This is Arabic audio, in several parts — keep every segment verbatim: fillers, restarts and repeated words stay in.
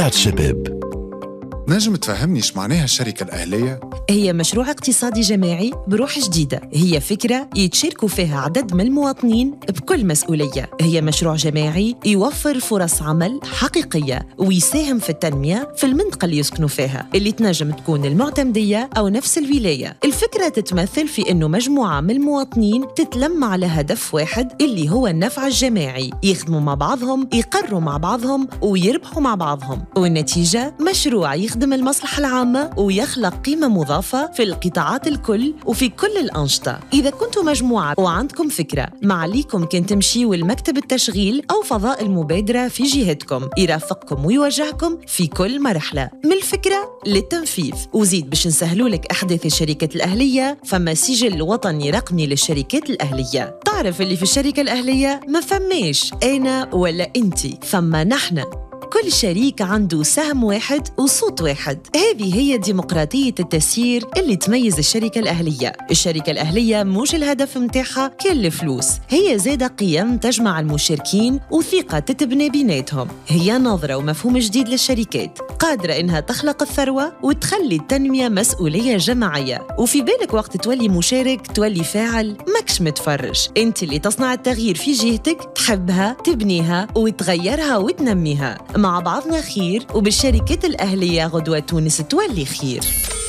إذاعة شباب. نجم تفهمني إيش معناها الشركة الأهلية؟ هي مشروع اقتصادي جماعي بروح جديدة. هي فكرة يتشاركوا فيها عدد من المواطنين بكل مسؤولية. هي مشروع جماعي يوفر فرص عمل حقيقية ويساهم في التنمية في المنطقة اللي يسكنوا فيها، اللي تنجم تكون المعتمدية أو نفس الولاية. الفكرة تتمثل في أنه مجموعة من المواطنين تتلم على هدف واحد اللي هو النفع الجماعي، يخدموا مع بعضهم، يقروا مع بعضهم ويربحوا مع بعضهم، والنتيجة مشروع يخدم المصلحة العامة ويخلق قيمة مضافة في القطاعات الكل وفي كل الأنشطة. إذا كنتوا مجموعة وعندكم فكرة، ما عليكم كن تمشيوا المكتب التشغيل أو فضاء المبادرة في جهتكم، يرافقكم ويوجهكم في كل مرحلة من الفكرة للتنفيذ. وزيد باش نسهلوا لك أحداث الشركة الأهلية، فما سجل وطني رقمي للشركات الأهلية. تعرف اللي في الشركة الأهلية ما فماش أنا ولا أنتي، فما نحن. كل شريك عنده سهم واحد وصوت واحد. هذه هي ديمقراطية التسيير اللي تميز الشركة الأهلية. الشركة الأهلية موش الهدف متاعها كل الفلوس، هي زادة قيم تجمع المشاركين وثقة تتبني بيناتهم. هي نظرة ومفهوم جديد للشركات، قادرة إنها تخلق الثروة وتخلي التنمية مسؤولية جماعية. وفي بالك وقت تولي مشارك تولي فاعل، ماكش متفرج. انت اللي تصنع التغيير في جهتك، تحبها تبنيها وتغيرها وتنميها. مع بعضنا خير، وبالشركات الأهلية غدوة تونس تولي خير.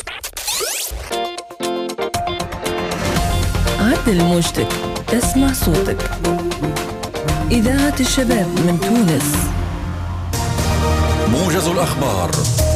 عدل موجتك، تسمع صوتك. إذاعة الشباب من تونس. موجز الأخبار.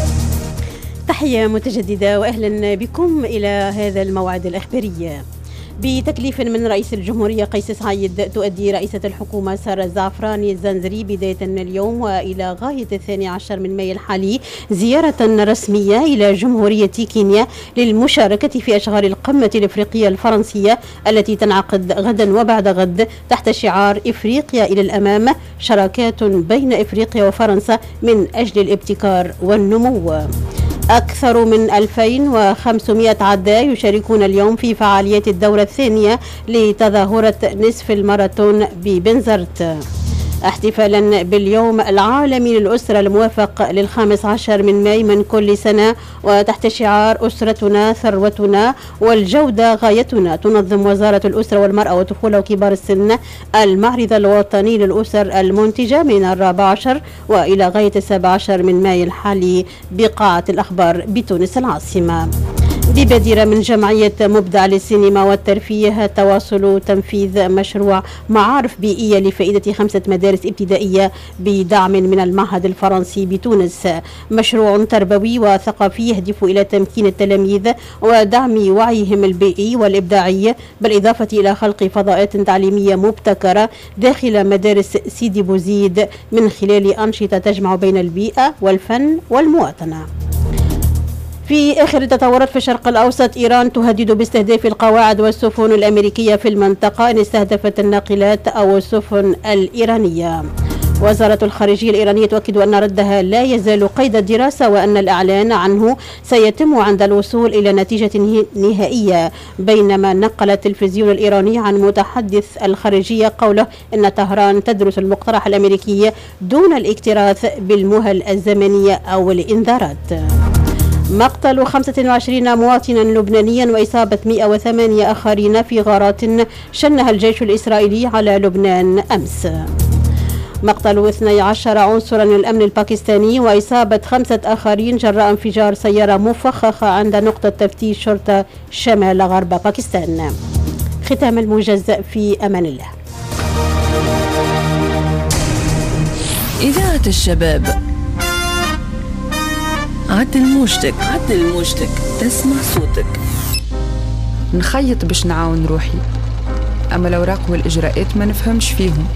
تحية متجددة وأهلا بكم إلى هذا الموعد الإخباري. بتكليف من رئيس الجمهورية قيس سعيد، تؤدي رئيسة الحكومة سارة الزعفراني الزنزري بداية من اليوم وإلى غاية الثاني عشر من مايو الحالي زيارة رسمية إلى جمهورية كينيا للمشاركة في أشغال القمة الإفريقية الفرنسية التي تنعقد غدا وبعد غد تحت شعار إفريقيا إلى الأمام، شراكات بين إفريقيا وفرنسا من أجل الابتكار والنمو. أكثر من ألفين وخمسمائة عداء يشاركون اليوم في فعاليات الدورة الثانية لتظاهرة نصف الماراثون ببنزرت، احتفالا باليوم العالمي للأسرة الموافق للخامس عشر من مايو من كل سنة وتحت شعار أسرتنا ثروتنا والجودة غايتنا. تنظم وزارة الأسرة والمرأة والطفولة وكبار السن المعرض الوطني للأسر المنتجة من الرابع عشر وإلى غاية السابع عشر من مايو الحالي بقاعة الأخبار بتونس العاصمة. ببادرة من جمعية مبدع للسينما والترفيه تواصل تنفيذ مشروع معارف بيئية لفائدة خمسة مدارس ابتدائية بدعم من المعهد الفرنسي بتونس. مشروع تربوي وثقافي يهدف إلى تمكين التلاميذ ودعم وعيهم البيئي والإبداعي، بالإضافة إلى خلق فضاءات تعليمية مبتكرة داخل مدارس سيدي بوزيد من خلال أنشطة تجمع بين البيئة والفن والمواطنة. في آخر التطورات في الشرق الأوسط، إيران تهدد باستهداف القواعد والسفن الأمريكية في المنطقة إن استهدفت الناقلات أو السفن الإيرانية. وزارة الخارجية الإيرانية تؤكد أن ردها لا يزال قيد الدراسة وأن الإعلان عنه سيتم عند الوصول إلى نتيجة نهائية، بينما نقل التلفزيون الإيراني عن متحدث الخارجية قوله إن طهران تدرس المقترح الأمريكي دون الاكتراث بالمهل الزمنية أو الإنذارات. مقتل خمسة وعشرين مواطنا لبنانيا وإصابة مئة وثمانية آخرين في غارات شنها الجيش الإسرائيلي على لبنان أمس. مقتل اثني عشر عنصرا من الأمن الباكستاني وإصابة خمسة آخرين جراء انفجار سيارة مفخخة عند نقطة تفتيش شرطة شمال غرب باكستان. ختام الموجز، في أمان الله. إذاعة الشباب. عدل موجتك، عدل موجتك، تسمع صوتك. نخيط باش نعاون روحي، أما الأوراق والإجراءات ما نفهمش فيهم.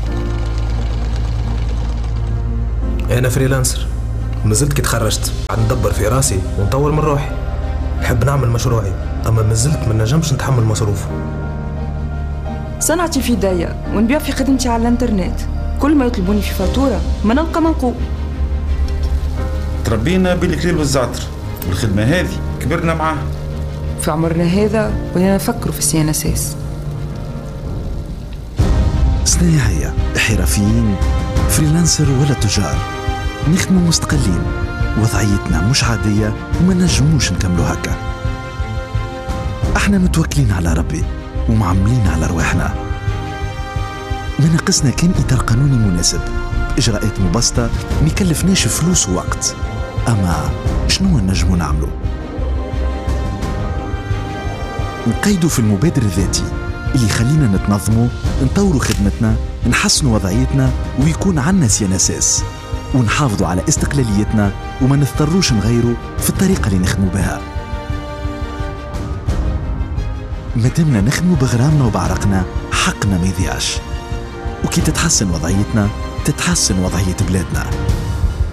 أنا فريلانسر، مازلت كي تخرجت عاد ندبر في راسي ونطور من روحي. نحب نعمل مشروعي، أما مازلت ما نجمش نتحمل مصروف. صنعتي في داية ونبيع في خدمتي على الانترنت، كل ما يطلبوني في فاتورة ما نلقى منقوب. تربينا بالكليل والزعتر والخدمة هذه كبرنا معاها. في عمرنا هذا ولينا نفكروا في السي ان اس اس. صناعية، حرفيين، فريلانسر ولا تجار، نخدموا مستقلين، وضعيتنا مش عادية وما نجموش نكملوا هكا. احنا متوكلين على ربي ومعملين على رواحنا. ما ناقصنا كان إطار قانوني مناسب، إجراءات مبسطة ما يكلفناش فلوس ووقت. أما شنو نجمو نعملو؟ نقيدوا في المبادر الذاتي اللي يخلينا نتنظموا، نطوروا خدمتنا، نحسنوا وضعيتنا ويكون عنا سيان أساس، ونحافظوا على استقلاليتنا وما نضطروش نغيروا في الطريقة اللي نخدموا بها. مادامنا نخدموا بغرامنا وبعرقنا حقنا ما يضيعش، وكي تتحسن وضعيتنا تتحسن وضعية بلادنا.